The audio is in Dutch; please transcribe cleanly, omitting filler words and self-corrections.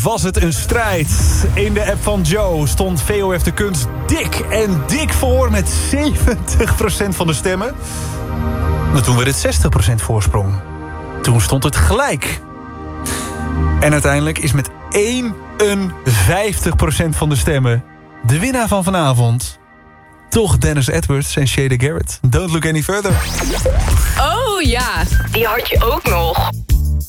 was het een strijd. In de app van Joe stond VOF de Kunst dik voor met 70% van de stemmen. Maar toen werd het 60% voorsprong. Toen stond het gelijk. En uiteindelijk is met 51% van de stemmen de winnaar van vanavond toch Dennis Edwards en Shada Garrett. Don't look any further. Oh ja, die had je ook nog.